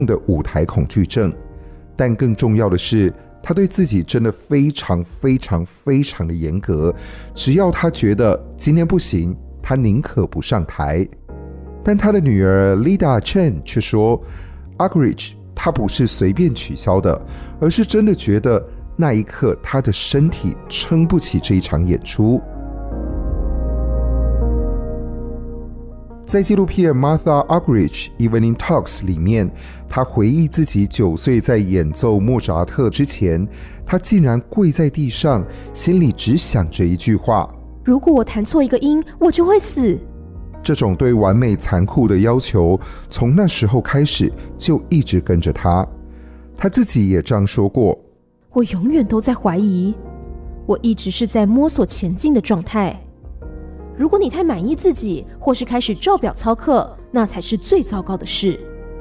的舞台恐惧症，但更重要的是，他对自己真的非常非常非常的严格，只要他觉得今天不行，他宁可不上台。但他的女儿 Lida Chen 却说 Argerich 他不是随便取消的，而是真的觉得那一刻他的身体撑不起这一场演出。在纪录片 Martha Argerich Evening Talks 里面，他回忆自己9岁在演奏莫扎特之前，他竟然跪在地上，心里只想着一句话： 如果我弹错一个音，我就会死。 这种对完美残酷的要求，从那时候开始就一直跟着他。他自己也这样说过： 我永远都在怀疑，我一直是在摸索前进的状态。如果你太满意自己，或是开始照表操课，那才是最糟糕的事。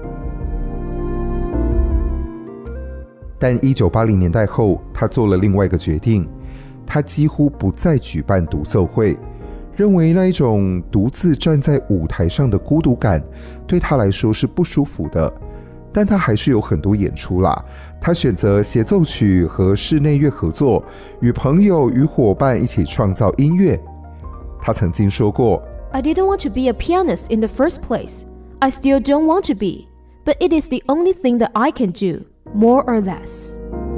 但1980年代后，他做了另外一个决定，他几乎不再举办独奏会，认为那一种独自站在舞台上的孤独感对他来说是不舒服的。但他还是有很多演出啦，他选择协奏曲和室内乐合作，与朋友与伙伴一起创造音乐。他曾经说过 I didn't want to be a pianist in the first place. I still don't want to be, but it is the only thing that I can do, more or less.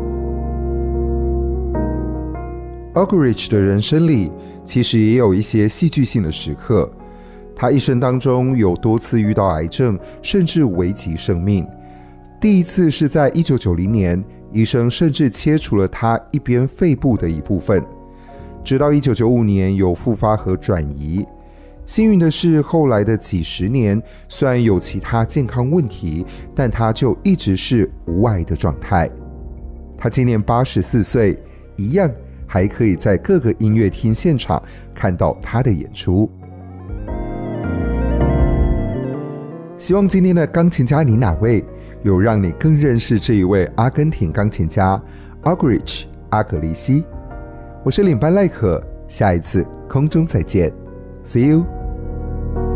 Argerich 的人生里其实也有一些戏剧性的时刻，他一生当中有多次遇到癌症，甚至危及生命。第一次是在1990年，医生甚至切除了他一边肺部的一部分，直到1995年有复发和转移。幸运的是，后来的几十年虽然有其他健康问题，但他就一直是无碍的状态。他今年84岁，一样还可以在各个音乐厅现场看到他的演出。希望今天的钢琴家你哪位有让你更认识这一位阿根廷钢琴家 Argerich 阿格里西。我是领班赖可，下一次空中再见 See you